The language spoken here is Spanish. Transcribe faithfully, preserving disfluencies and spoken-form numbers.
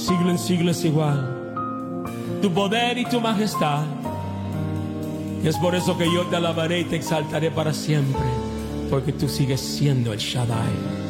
siglo en siglo es igual. Tu poder y tu majestad. Y es por eso que yo te alabaré y te exaltaré para siempre, porque tú sigues siendo el Shaddai.